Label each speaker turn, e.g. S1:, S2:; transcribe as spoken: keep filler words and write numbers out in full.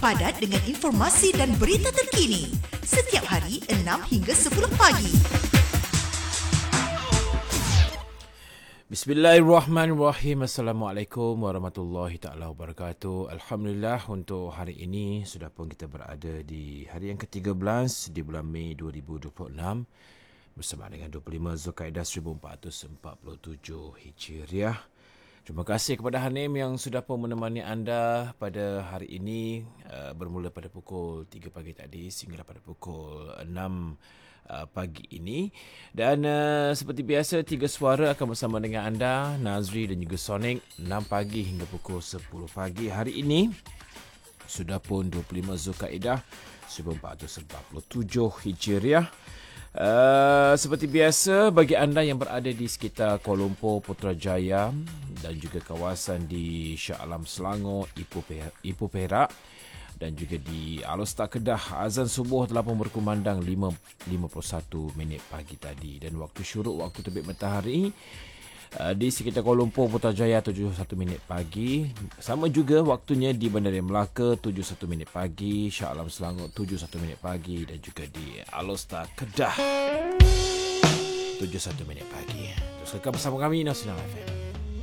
S1: padat dengan informasi dan berita terkini. Setiap hari enam hingga sepuluh pagi.
S2: Bismillahirrahmanirrahim. Assalamualaikum warahmatullahi taala wabarakatuh. Alhamdulillah, untuk hari ini sudah pun kita berada di hari yang ke tiga belas di bulan Mei dua ribu dua puluh enam bersama dengan dua puluh lima Zulkaidah seribu empat ratus empat puluh tujuh Hijriah. Terima kasih kepada Hanim yang sudah pun menemani anda pada hari ini, uh, bermula pada pukul tiga pagi tadi sehingga pada pukul enam uh, pagi ini. Dan uh, seperti biasa, tiga suara akan bersama dengan anda, Nazri dan juga Sonic, enam pagi hingga pukul sepuluh pagi. Hari ini sudah pun dua puluh lima Zulkaidah seribu empat ratus empat puluh tujuh Hijriah. Uh, seperti biasa, bagi anda yang berada di sekitar Kuala Lumpur, Putrajaya dan juga kawasan di Shah Alam, Selangor, Ipoh Perak, Ipoh Perak dan juga di Alor-Star Kedah, azan subuh telah pun berkumandang lima puluh satu minit pagi tadi, dan waktu syuruk, waktu terbit matahari uh, di sekitar Kuala Lumpur, Putrajaya tujuh puluh satu minit pagi. Sama juga waktunya di Bandaria Melaka tujuh puluh satu minit pagi, Shah Alam Selangor tujuh puluh satu minit pagi dan juga di Alor-Star Kedah tujuh puluh satu minit pagi. Terus kekal bersama kami Nasional F M.